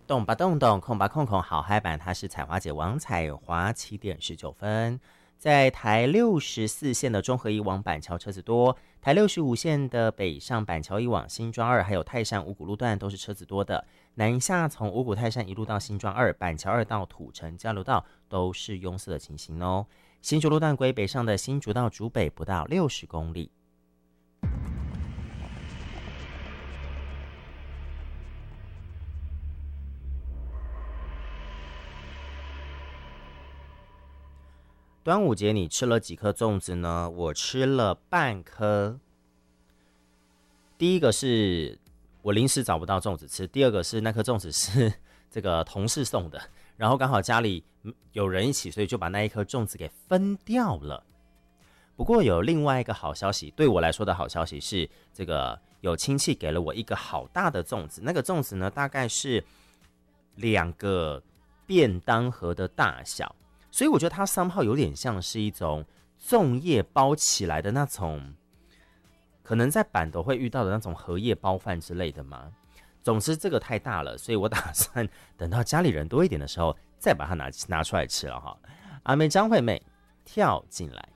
动吧动动，空吧空空，好嗨版，它是采花姐王彩华7:19。在台64线的中和一往板桥车子多，台65线的北上板桥一往新庄2，还有泰山五股路段都是车子多的。南下从五股泰山一路到新庄2，板桥2到土城交流道都是拥塞的情形哦。新竹路段归北上的新竹到竹北不到60公里。端午节你吃了几颗粽子呢？我吃了半颗。第一个是我临时找不到粽子吃，第二个是那颗粽子是这个同事送的，然后刚好家里有人一起，所以就把那一颗粽子给分掉了。不过有另外一个好消息，对我来说的好消息是，这个有亲戚给了我一个好大的粽子，那个粽子呢大概是2个便当盒的大小。所以我觉得它somehow有点像是一种粽叶包起来的那种，可能在板斗会遇到的那种荷叶包饭之类的嘛。总之这个太大了，所以我打算等到家里人多一点的时候再把它拿出来吃了哈。阿妹张惠妹跳进来。